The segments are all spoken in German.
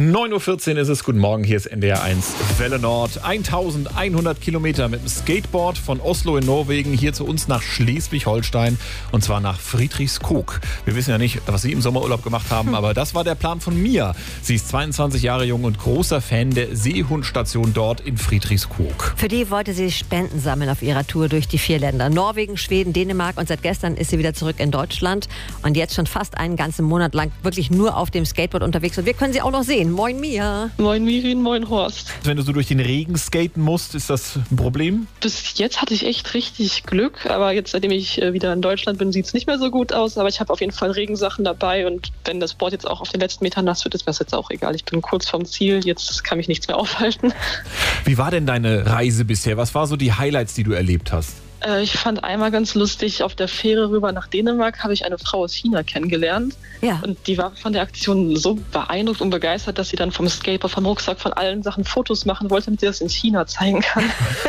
9.14 Uhr ist es. Guten Morgen, hier ist NDR 1 Welle Nord. 1100 Kilometer mit dem Skateboard von Oslo in Norwegen hier zu uns nach Schleswig-Holstein und zwar nach Friedrichskoog. Wir wissen ja nicht, was Sie im Sommerurlaub gemacht haben, aber das war der Plan von Mia. Sie ist 22 Jahre jung und großer Fan der Seehundstation dort in Friedrichskoog. Für die wollte sie Spenden sammeln auf ihrer Tour durch die 4 Länder. Norwegen, Schweden, Dänemark und seit gestern ist sie wieder zurück in Deutschland und jetzt schon fast einen ganzen Monat lang wirklich nur auf dem Skateboard unterwegs und wir können sie auch noch sehen. Moin Mia. Moin Mirin, moin Horst. Wenn du so durch den Regen skaten musst, ist das ein Problem? Bis jetzt hatte ich echt richtig Glück, aber jetzt, seitdem ich wieder in Deutschland bin, sieht es nicht mehr so gut aus. Aber ich habe auf jeden Fall Regensachen dabei und wenn das Board jetzt auch auf den letzten Metern nass wird, ist mir das jetzt auch egal. Ich bin kurz vorm Ziel, jetzt kann mich nichts mehr aufhalten. Wie war denn deine Reise bisher? Was war so die Highlights, die du erlebt hast? Ich fand einmal ganz lustig, auf der Fähre rüber nach Dänemark habe ich eine Frau aus China kennengelernt. Ja. Und die war von der Aktion so beeindruckt und begeistert, dass sie dann vom Skateboard, vom Rucksack, von allen Sachen Fotos machen wollte, damit sie das in China zeigen kann.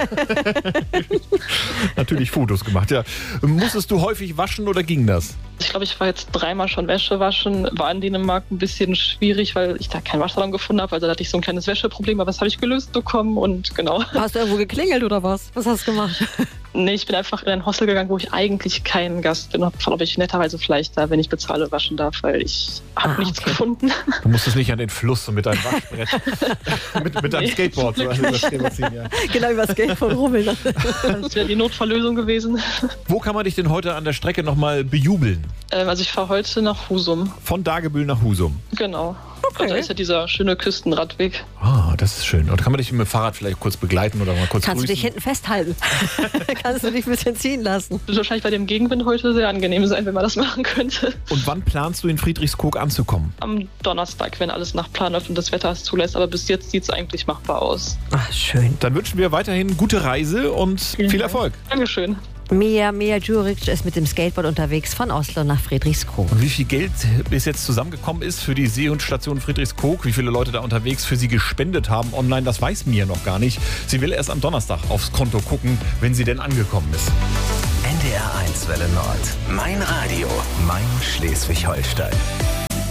Natürlich Fotos gemacht, ja. Musstest du häufig waschen oder ging das? Ich glaube, ich war jetzt 3-mal schon Wäsche waschen. War in Dänemark ein bisschen schwierig, weil ich da keinen Waschsalon gefunden habe. Also da hatte ich so ein kleines Wäscheproblem, aber das habe ich gelöst bekommen und genau. Hast du irgendwo geklingelt oder was? Was hast du gemacht? Nee, ich bin einfach in ein Hostel gegangen, wo ich eigentlich kein Gast bin. Ob ich netterweise vielleicht da, wenn ich bezahle, waschen darf, weil ich habe nichts gefunden. Du musstest nicht an den Fluss und mit deinem Waschbrett, mit deinem Skateboard. So, also das Skateboard ziehen, ja. Genau, über Skateboard rummeln. Das wäre die Notfalllösung gewesen. Wo kann man dich denn heute an der Strecke nochmal bejubeln? Also ich fahre heute nach Husum. Von Dagebüll nach Husum? Genau. Okay. Und da ist ja dieser schöne Küstenradweg. Ah, das ist schön. Und kann man dich mit dem Fahrrad vielleicht kurz begleiten oder mal kurz Kannst grüßen? du dich hinten festhalten? Kannst du dich ein bisschen ziehen lassen? Wird wahrscheinlich bei dem Gegenwind heute sehr angenehm sein, wenn man das machen könnte. Und wann planst du in Friedrichskoog anzukommen? Am Donnerstag, wenn alles nach Plan läuft und das Wetter es zulässt. Aber bis jetzt sieht es eigentlich machbar aus. Ach, schön. Dann wünschen wir weiterhin gute Reise und viel Erfolg. Dankeschön. Mia Djuric ist mit dem Skateboard unterwegs von Oslo nach Friedrichskoog. Und wie viel Geld bis jetzt zusammengekommen ist für die Seehundstation Friedrichskoog, wie viele Leute da unterwegs für sie gespendet haben online, das weiß Mia noch gar nicht. Sie will erst am Donnerstag aufs Konto gucken, wenn sie denn angekommen ist. NDR 1 Welle Nord. Mein Radio, mein Schleswig-Holstein.